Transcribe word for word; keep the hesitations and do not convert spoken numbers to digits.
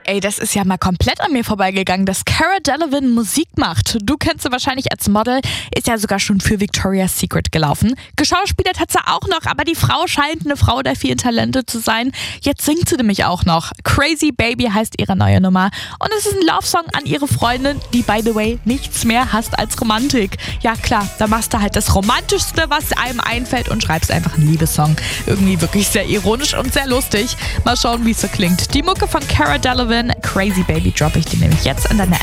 Ey, das ist ja mal komplett an mir vorbeigegangen, dass Cara Delevingne Musik macht. Du kennst sie wahrscheinlich als Model, ist ja sogar schon für Victoria's Secret gelaufen. Geschauspielert hat sie auch noch, aber die Frau scheint eine Frau der vielen Talente zu sein. Jetzt singt sie nämlich auch noch. Crazy Baby heißt ihre neue Nummer. Und es ist ein Love-Song an ihre Freundin, die, by the way, nichts mehr hasst als Romantik. Ja klar, da machst du halt das Romantischste, was einem einfällt und schreibst einfach einen Liebessong. Irgendwie wirklich sehr ironisch und sehr lustig. Mal schauen, wie es so klingt. Die Mucke von Cara Delevingne, Crazy Baby, droppe ich dir nämlich jetzt in deine